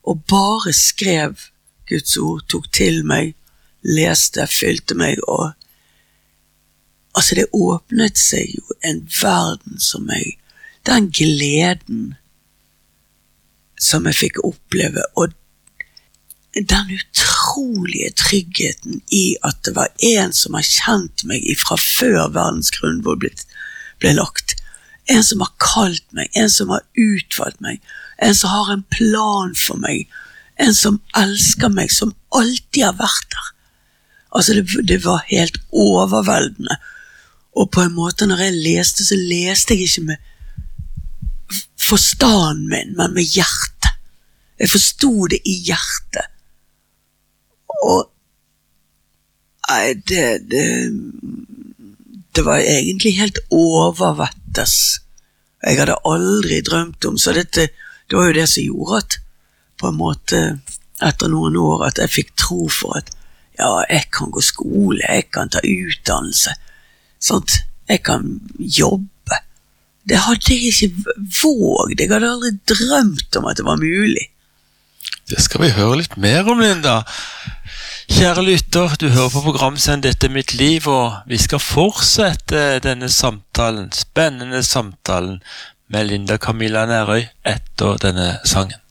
og bare skrev Guds ord, tok til meg, leste, fylte meg, og altså det åpnet seg jo en verden som den gleden som jeg fikk oppleve, og den utrolige tryggheten i at det var en som har kjent meg fra før verdens grunnvoll ble lagt, en som har kalt meg, en som har utvalgt meg, en som har en plan for meg, en som elsker meg, som alltid har vært der. Altså det var helt overveldende, og på en måte når jeg leste, så leste jeg ikke med forstanden min, men med hjertet. Jeg forstod det i hjertet. Og det var egentlig helt overvettes. Jeg hadde aldri drømt om, så det var jo det som gjorde at på en måte etter noen år at jeg fikk tro for at ja, jeg kan gå skole, jeg kan ta utdannelse, sånt, jeg kan jobbe. Det hadde jeg ikke våget, jeg hadde aldri drømt om at det var mulig. Det skal vi høre litt mer om, Linda. Kjære lytter, du hører på programmet Dette er mitt liv, og vi skal fortsette denne samtalen, spennende samtalen med Linda Camilla Nærøy etter denne sangen.